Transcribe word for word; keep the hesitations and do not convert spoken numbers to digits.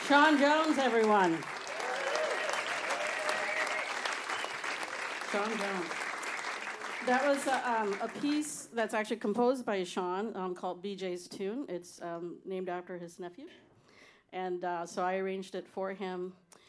Sean Jones, everyone. Sean Jones. That was a, um, a piece that's actually composed by Sean um, called B J's Tune. It's um, named after his nephew. And uh, so I arranged it for him.